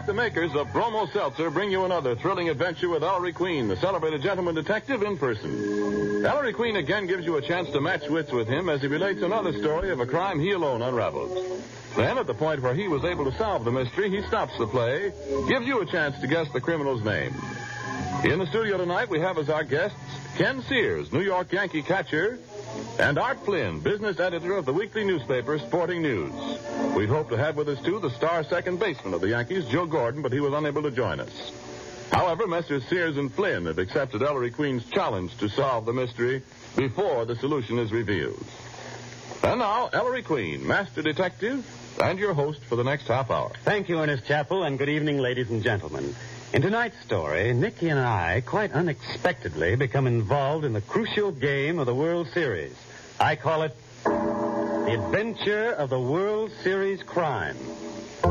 Let the makers of Bromo Seltzer bring you another thrilling adventure with Ellery Queen, the celebrated gentleman detective, in person. Ellery Queen again gives you a chance to match wits with him as he relates another story of a crime he alone unraveled. Then, at the point where he was able to solve the mystery, he stops the play, gives you a chance to guess the criminal's name. In the studio tonight, we have as our guests Ken Sears, New York Yankee catcher, and Art Flynn, business editor of the weekly newspaper Sporting News. We'd hoped to have with us, too, the star second baseman of the Yankees, Joe Gordon, but he was unable to join us. However, Messrs. Sears and Flynn have accepted Ellery Queen's challenge to solve the mystery before the solution is revealed. And now, Ellery Queen, master detective, and your host for the next half hour. Thank you, Ernest Chappell, and good evening, ladies and gentlemen. In tonight's story, Nicky and I, quite unexpectedly, become involved in the crucial game of the World Series. I call it The Adventure of the World Series Crime.